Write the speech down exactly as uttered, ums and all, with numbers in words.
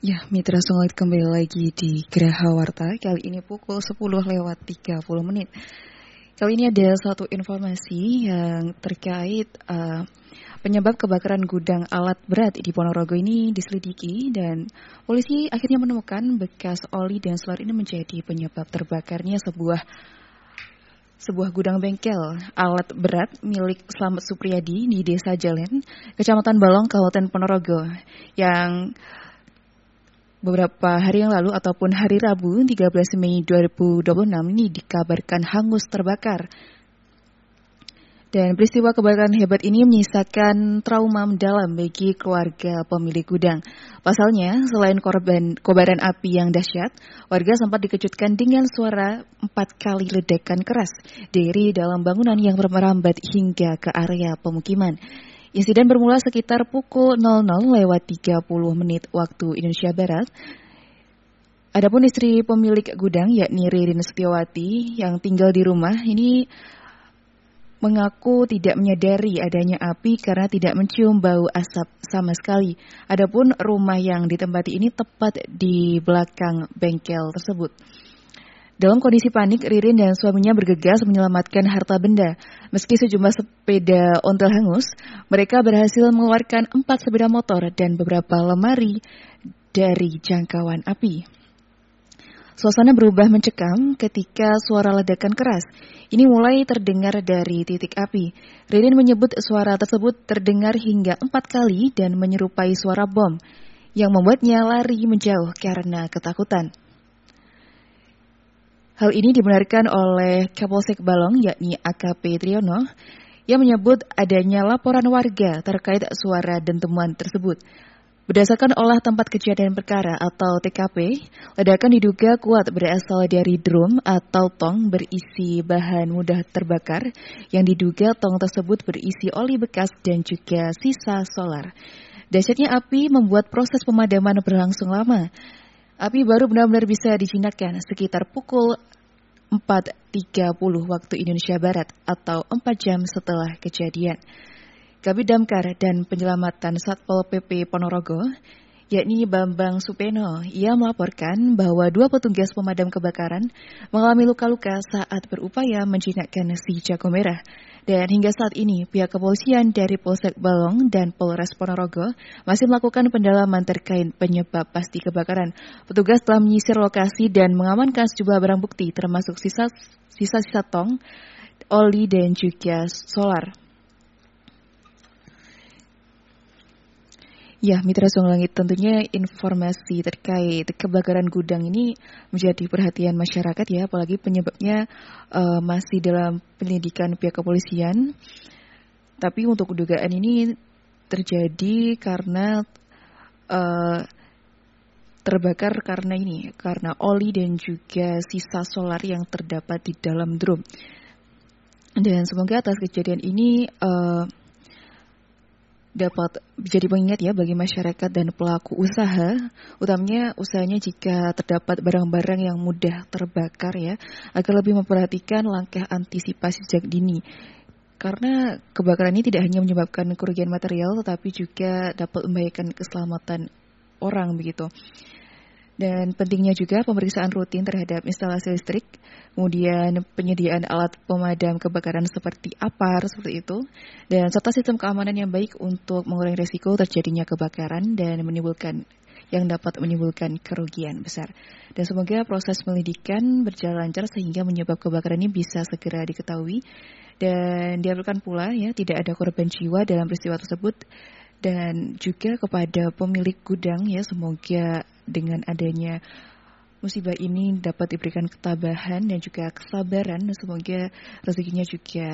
Ya, Mitra Sungguh kembali lagi di Geraha Warta. Kali ini pukul sepuluh lewat tiga puluh menit. Kali ini ada satu informasi yang terkait uh, penyebab kebakaran gudang alat berat di Ponorogo ini diselidiki dan polisi akhirnya menemukan bekas oli dan solar ini menjadi penyebab terbakarnya sebuah sebuah gudang bengkel alat berat milik Slamet Supriyadi di Desa Jalen, Kecamatan Balong, Kabupaten Ponorogo, yang beberapa hari yang lalu ataupun hari Rabu tiga belas Mei dua ribu dua puluh enam ini dikabarkan hangus terbakar. Dan peristiwa kebakaran hebat ini menyisakan trauma mendalam bagi keluarga pemilik gudang. Pasalnya, selain korban kobaran api yang dahsyat, warga sempat dikejutkan dengan suara empat kali ledakan keras dari dalam bangunan yang merambat hingga ke area pemukiman. Insiden bermula sekitar pukul nol nol lewat tiga puluh menit waktu Indonesia Barat. Adapun istri pemilik gudang yakni Ririn Setiawati yang tinggal di rumah ini mengaku tidak menyadari adanya api karena tidak mencium bau asap sama sekali. Adapun rumah yang ditempati ini tepat di belakang bengkel tersebut. Dalam kondisi panik, Ririn dan suaminya bergegas menyelamatkan harta benda. Meski sejumlah sepeda ontel hangus, mereka berhasil mengeluarkan empat sepeda motor dan beberapa lemari dari jangkauan api. Suasana berubah mencekam ketika suara ledakan keras ini mulai terdengar dari titik api. Ririn menyebut suara tersebut terdengar hingga empat kali dan menyerupai suara bom yang membuatnya lari menjauh karena ketakutan. Hal ini dibenarkan oleh Kapolsek Balong yakni A K P Triyono yang menyebut adanya laporan warga terkait suara dan temuan tersebut. Berdasarkan olah tempat kejadian perkara atau T K P, ledakan diduga kuat berasal dari drum atau tong berisi bahan mudah terbakar yang diduga tong tersebut berisi oli bekas dan juga sisa solar. Dahsyatnya api membuat proses pemadaman berlangsung lama. Api baru benar-benar bisa dijinakkan sekitar pukul empat tiga puluh waktu Indonesia Barat atau empat jam setelah kejadian. Kabid Damkar dan Penyelamatan Satpol P P Ponorogo, yakni Bambang Supeno, ia melaporkan bahwa dua petugas pemadam kebakaran mengalami luka-luka saat berupaya menjinakkan si jago merah. Dan hingga saat ini, pihak kepolisian dari Polsek Balong dan Polres Ponorogo masih melakukan pendalaman terkait penyebab pasti kebakaran. Petugas telah menyisir lokasi dan mengamankan sejumlah barang bukti termasuk sisa-sisa tong, oli dan juga solar. Ya, Mitra Sungguh Langit, tentunya informasi terkait kebakaran gudang ini menjadi perhatian masyarakat ya, apalagi penyebabnya uh, masih dalam penyelidikan pihak kepolisian. Tapi untuk dugaan ini terjadi karena uh, terbakar karena ini, karena oli dan juga sisa solar yang terdapat di dalam drum. Dan semoga atas kejadian ini uh, dapat menjadi pengingat ya bagi masyarakat dan pelaku usaha, utamanya usahanya jika terdapat barang-barang yang mudah terbakar ya, agar lebih memperhatikan langkah antisipasi sejak dini. Karena kebakaran ini tidak hanya menyebabkan kerugian material, tetapi juga dapat membahayakan keselamatan orang begitu. Dan pentingnya juga pemeriksaan rutin terhadap instalasi listrik, kemudian penyediaan alat pemadam kebakaran seperti A P A R, seperti itu, dan serta sistem keamanan yang baik untuk mengurangi risiko terjadinya kebakaran dan menimbulkan yang dapat menimbulkan kerugian besar. Dan semoga proses penyelidikan berjalan lancar sehingga menyebab kebakaran ini bisa segera diketahui dan diharapkan pula ya tidak ada korban jiwa dalam peristiwa tersebut. Dan juga kepada pemilik gudang ya, semoga dengan adanya musibah ini dapat diberikan ketabahan dan juga kesabaran, dan semoga rezekinya juga